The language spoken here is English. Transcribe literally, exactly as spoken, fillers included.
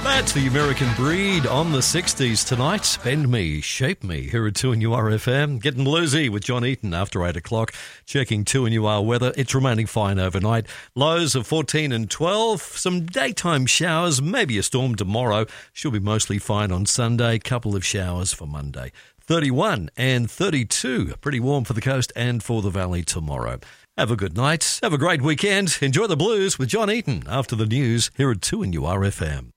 That's the American Breed on the sixties tonight. Bend Me, Shape Me, here at two N U R F M. Getting bluesy with John Eaton after eight o'clock. Checking two N U R weather. It's remaining fine overnight. Lows of fourteen and twelve. Some daytime showers, maybe a storm tomorrow. Should be mostly fine on Sunday. Couple of showers for Monday. thirty-one and thirty-two. Pretty warm for the coast and for the valley tomorrow. Have a good night. Have a great weekend. Enjoy the blues with John Eaton after the news here at two N U R F M.